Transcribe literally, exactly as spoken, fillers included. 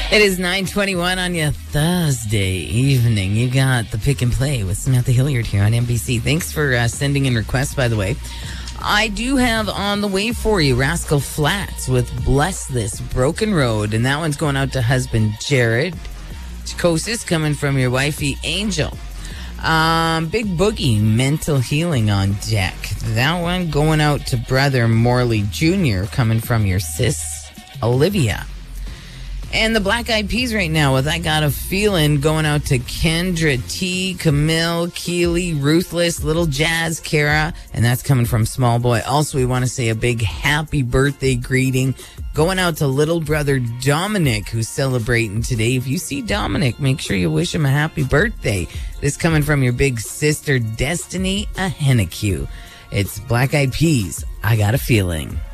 It is nine twenty-one on your Thursday evening. You got the Pick and Play with Samantha Hilliard here on N B C. Thanks for uh, sending in requests, by the way. I do have on the way for you Rascal Flatts with Bless This Broken Road. And that one's going out to husband Jared. Psychosis coming from your wifey Angel. Um, Big Boogie, Mental Healing on deck. That one going out to brother Morley Junior coming from your sis Olivia. And the Black Eyed Peas right now with I Got a Feeling going out to Kendra T, Camille, Keely, Ruthless, Little Jazz, Kara, and that's coming from Small Boy. Also, we want to say a big happy birthday greeting going out to little brother Dominic, who's celebrating today. If you see Dominic, make sure you wish him a happy birthday. This coming from your big sister Destiny Ahenecue. It's Black Eyed Peas, I Got a Feeling.